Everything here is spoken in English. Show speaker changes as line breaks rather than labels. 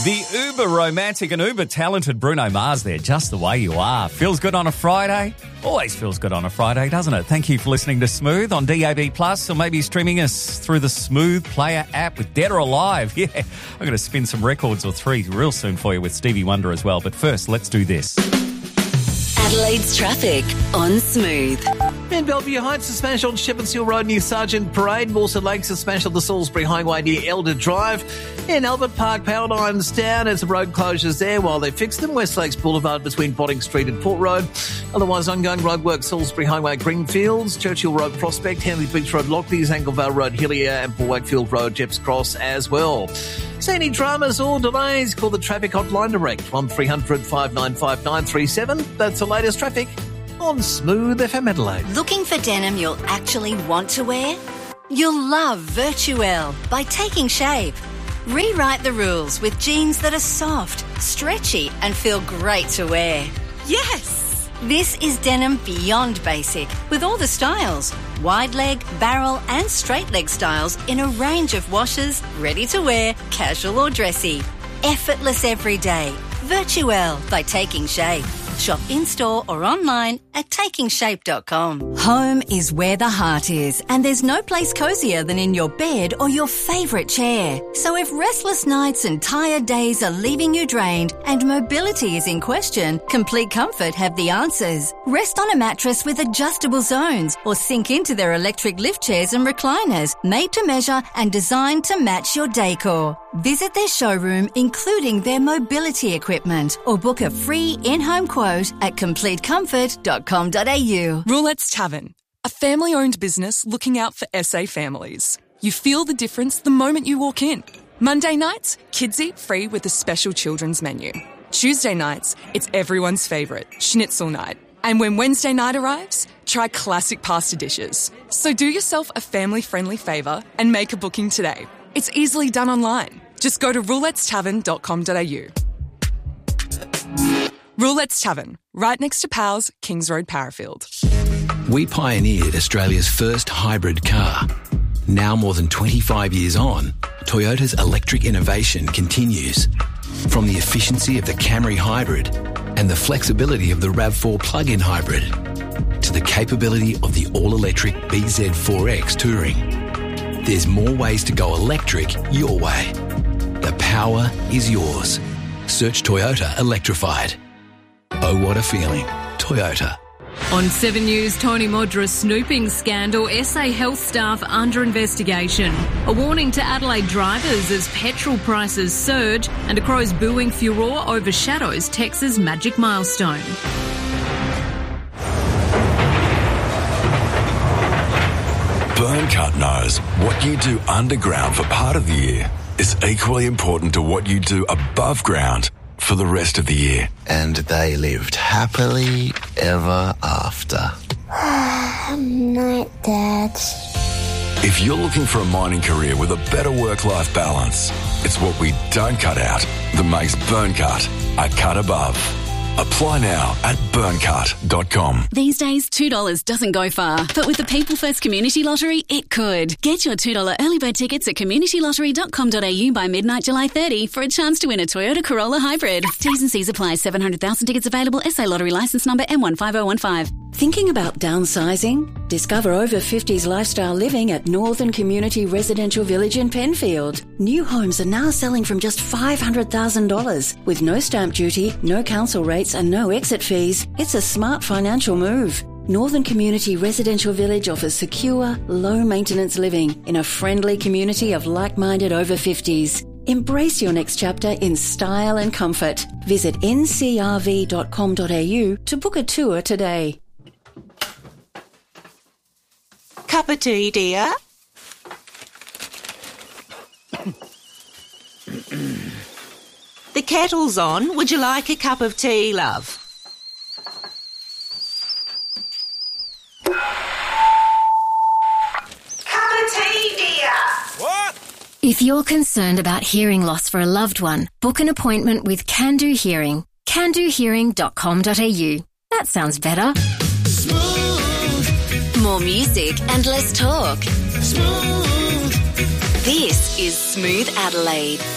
The uber romantic and uber talented Bruno Mars there, Just the Way You Are. Feels good on a Friday. Always feels good on a Friday, doesn't it? Thank you for listening to Smooth on DAB+, or maybe streaming us through the Smooth Player app with Dead or Alive. Yeah, I'm going to spin some records or three real soon for you with Stevie Wonder as well. But first, let's do this.
Adelaide's traffic on Smooth.
In Bellevue Heights, a smash on Shepherd's Hill Road near Sargent Parade. Mawson Lakes, a smash on the Salisbury Highway near Elder Drive. In Albert Park, power lines down as the road closures there while they fix them. West Lakes Boulevard between Botting Street and Port Road. Otherwise, ongoing roadwork, Salisbury Highway, Greenfields, Churchill Road, Prospect, Henley Beach Road, Lockleys, Anglevale Road, Hillier, and Port Wakefield Road, Jepps Cross as well. See any dramas or delays? Call the traffic hotline direct, 1300 595 937. That's the latest traffic on Smooth FM Adelaide.
Looking for denim you'll actually want to wear? You'll love Virtuelle by Taking Shape. Rewrite the rules with jeans that are soft, stretchy, and feel great to wear. Yes! This is denim beyond basic, with all the styles. Wide leg, barrel, and straight leg styles in a range of washes, ready to wear, casual or dressy. Effortless every day. Virtuelle by Taking Shape. Shop in-store or online at takingshape.com. Home is where the heart is, and there's no place cozier than in your bed or your favourite chair. So if restless nights and tired days are leaving you drained and mobility is in question, Complete Comfort have the answers. Rest on a mattress with adjustable zones or sink into their electric lift chairs and recliners, made to measure and designed to match your decor. Visit their showroom, including their mobility equipment, or book a free in-home quote at completecomfort.com.au.
Roulette's Tavern, a family-owned business looking out for SA families. You feel the difference the moment you walk in. Monday nights, kids eat free with a special children's menu. Tuesday nights, it's everyone's favourite, schnitzel night. And when Wednesday night arrives, try classic pasta dishes. So do yourself a family-friendly favour and make a booking today. It's easily done online. Just go to roulettes.tavern.com.au. Roulette's Tavern, right next to Powell's, Kings Road, Parafield.
We pioneered Australia's first hybrid car. Now more than 25 years on, Toyota's electric innovation continues. From the efficiency of the Camry Hybrid and the flexibility of the RAV4 plug-in hybrid to the capability of the all-electric BZ4X Touring. There's more ways to go electric your way. The power is yours. Search Toyota Electrified. Oh, what a feeling. Toyota.
On 7 News, Tony Modra's snooping scandal, SA Health staff under investigation. A warning to Adelaide drivers as petrol prices surge and a Crow's booing furore overshadows Tex's magic milestone.
Burncut knows what you do underground for part of the year is equally important to what you do above ground for the rest of the year.
And they lived happily ever after.
Night, Dad.
If you're looking for a mining career with a better work-life balance, it's what we don't cut out that makes Burncut a cut above. Apply now at burncut.com.
These days, $2 doesn't go far, but with the People First Community Lottery, it could. Get your $2 early bird tickets at communitylottery.com.au by midnight July 30 for a chance to win a Toyota Corolla Hybrid. T's and C's apply. 700,000 tickets available. SA Lottery licence number M15015.
Thinking about downsizing? Discover over 50s lifestyle living at Northern Community Residential Village in Penfield. New homes are now selling from just $500,000 with no stamp duty, no council rates and no exit fees. It's a smart financial move. Northern Community Residential Village offers secure, low-maintenance living in a friendly community of like-minded over 50s. Embrace your next chapter in style and comfort. Visit ncrv.com.au to book a tour today.
Cup of tea, dear? The kettle's on. Would you like a cup of tea, love? Cup of tea, dear.
What?
If you're concerned about hearing loss for a loved one, book an appointment with Can Do Hearing. CanDoHearing.com.au. That sounds better.
Smooth. More music and less talk.
Smooth.
This is Smooth Adelaide.